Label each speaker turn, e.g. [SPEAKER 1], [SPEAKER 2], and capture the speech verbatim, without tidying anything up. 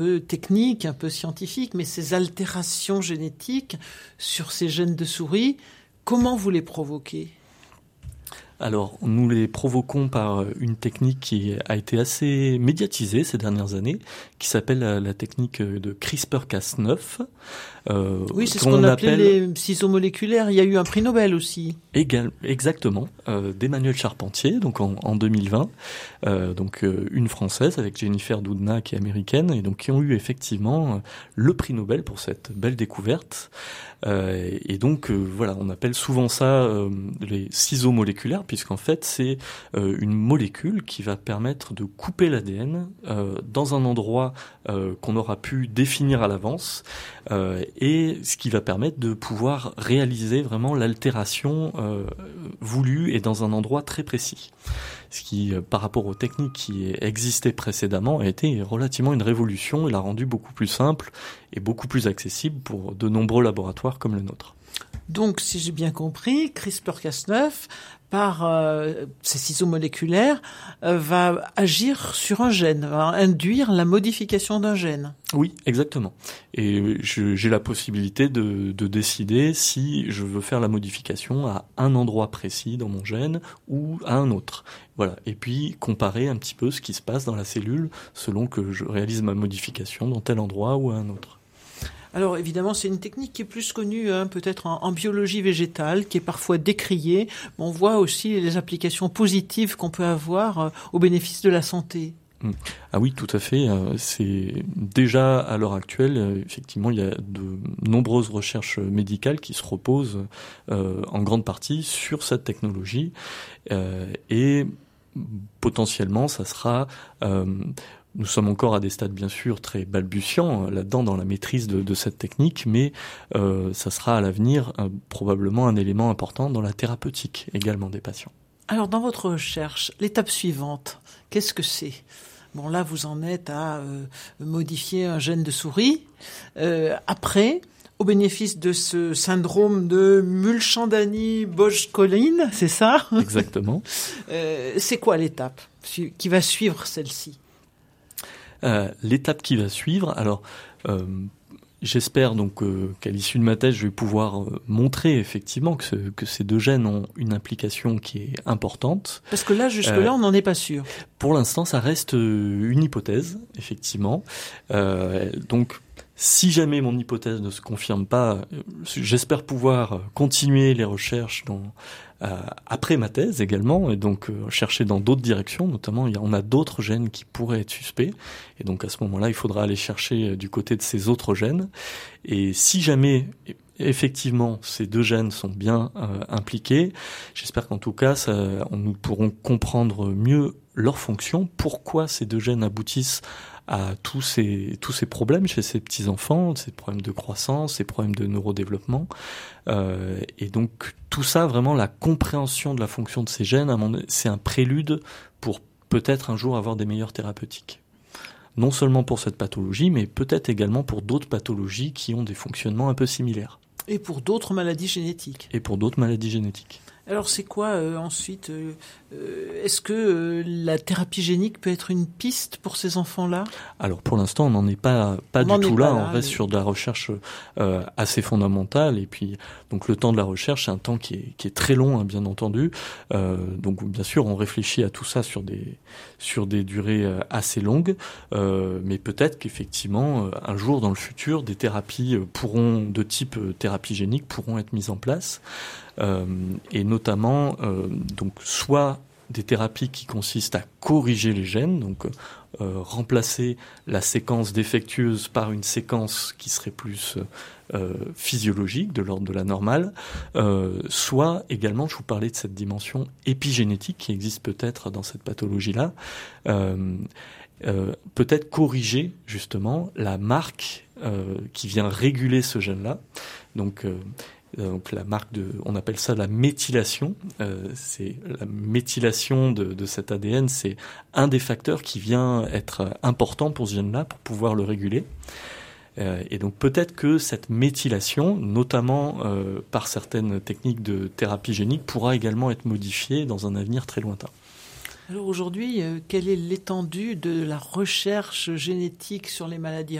[SPEAKER 1] peu technique, un peu scientifique, mais ces altérations génétiques sur ces gènes de souris, comment vous les provoquez ?
[SPEAKER 2] Alors, nous les provoquons par une technique qui a été assez médiatisée ces dernières années, qui s'appelle la technique de CRISPR Cas neuf.
[SPEAKER 1] Euh, oui, c'est ce qu'on appelait appelle... les ciseaux moléculaires. Il y a eu un prix Nobel aussi.
[SPEAKER 2] Égal, exactement, euh, d'Emmanuel Charpentier, donc en, en deux mille vingt, euh, donc euh, une Française avec Jennifer Doudna qui est américaine, et donc qui ont eu effectivement euh, le prix Nobel pour cette belle découverte. Euh, et donc euh, voilà, on appelle souvent ça euh, les ciseaux moléculaires, puisqu'en fait c'est euh, une molécule qui va permettre de couper l'A D N euh, dans un endroit euh, qu'on aura pu définir à l'avance, euh, et ce qui va permettre de pouvoir réaliser vraiment l'altération euh, voulue et dans un endroit très précis. Ce qui, euh, par rapport aux techniques qui existaient précédemment, a été relativement une révolution et l'a rendu beaucoup plus simple et beaucoup plus accessible pour de nombreux laboratoires comme le nôtre.
[SPEAKER 1] Donc, si j'ai bien compris, CRISPR Cas neuf, par euh, ces ciseaux moléculaires, euh, va agir sur un gène, va induire la modification d'un gène.
[SPEAKER 2] Oui, exactement. Et je, j'ai la possibilité de, de décider si je veux faire la modification à un endroit précis dans mon gène ou à un autre. Voilà. Et puis comparer un petit peu ce qui se passe dans la cellule selon que je réalise ma modification dans tel endroit ou à un autre.
[SPEAKER 1] Alors évidemment, c'est une technique qui est plus connue hein, peut-être en, en biologie végétale, qui est parfois décriée. Mais on voit aussi les applications positives qu'on peut avoir euh, au bénéfice de la santé.
[SPEAKER 2] Ah oui, tout à fait. C'est déjà à l'heure actuelle, effectivement, il y a de nombreuses recherches médicales qui se reposent euh, en grande partie sur cette technologie euh, et potentiellement, ça sera euh, nous sommes encore à des stades bien sûr très balbutiants là-dedans dans la maîtrise de, de cette technique, mais euh, ça sera à l'avenir euh, probablement un élément important dans la thérapeutique également des patients.
[SPEAKER 1] Alors dans votre recherche, l'étape suivante, qu'est-ce que c'est ? Bon là vous en êtes à euh, modifier un gène de souris. Euh, après, au bénéfice de ce syndrome de Mulchandani-Bojkolin, c'est ça ?
[SPEAKER 2] Exactement.
[SPEAKER 1] euh, c'est quoi l'étape qui va suivre celle-ci ?
[SPEAKER 2] Euh, l'étape qui va suivre, alors euh, j'espère donc euh, qu'à l'issue de ma thèse, je vais pouvoir euh, montrer effectivement que, ce, que ces deux gènes ont une implication qui est importante.
[SPEAKER 1] Parce que là, jusque-là, euh, on n'en est pas sûr.
[SPEAKER 2] Pour l'instant, ça reste une hypothèse, effectivement. Euh, donc, si jamais mon hypothèse ne se confirme pas, j'espère pouvoir continuer les recherches dans, euh, après ma thèse également, et donc euh, chercher dans d'autres directions, notamment il y a, on a d'autres gènes qui pourraient être suspects, et donc à ce moment-là, il faudra aller chercher du côté de ces autres gènes. Et si jamais effectivement ces deux gènes sont bien euh, impliqués, j'espère qu'en tout cas, ça, on, nous pourrons comprendre mieux leur fonction, pourquoi ces deux gènes aboutissent à tous ces tous ces problèmes chez ces petits enfants, ces problèmes de croissance, ces problèmes de neurodéveloppement, euh, et donc tout ça, vraiment la compréhension de la fonction de ces gènes, c'est un prélude pour peut-être un jour avoir des meilleures thérapeutiques. Non seulement pour cette pathologie, mais peut-être également pour d'autres pathologies qui ont des fonctionnements un peu similaires.
[SPEAKER 1] Et pour d'autres maladies génétiques.
[SPEAKER 2] Et pour d'autres maladies génétiques.
[SPEAKER 1] Alors c'est quoi euh, ensuite euh, euh, est-ce que euh, la thérapie génique peut être une piste pour ces enfants-là ?
[SPEAKER 2] Alors pour l'instant, on n'en est pas pas
[SPEAKER 1] on
[SPEAKER 2] du tout là. là. On reste
[SPEAKER 1] mais...
[SPEAKER 2] sur de la recherche euh, assez fondamentale. Et puis donc le temps de la recherche, c'est un temps qui est qui est très long, hein, bien entendu. Euh, donc bien sûr, on réfléchit à tout ça sur des sur des durées euh, assez longues. Euh, mais peut-être qu'effectivement, euh, un jour dans le futur, des thérapies euh, pourront de type euh, thérapie génique pourront être mises en place. Euh, et notamment euh, donc soit des thérapies qui consistent à corriger les gènes, donc euh, remplacer la séquence défectueuse par une séquence qui serait plus euh, physiologique, de l'ordre de la normale, euh, soit également, je vous parlais de cette dimension épigénétique qui existe peut-être dans cette pathologie-là, euh, euh, peut-être corriger justement la marque euh, qui vient réguler ce gène-là, donc euh, Donc la marque de, on appelle ça la méthylation. Euh, c'est la méthylation de, de cet A D N, c'est un des facteurs qui vient être important pour ce gène-là pour pouvoir le réguler. Euh, et donc peut-être que cette méthylation, notamment euh, par certaines techniques de thérapie génique, pourra également être modifiée dans un avenir très lointain.
[SPEAKER 1] Alors aujourd'hui, euh, quelle est l'étendue de la recherche génétique sur les maladies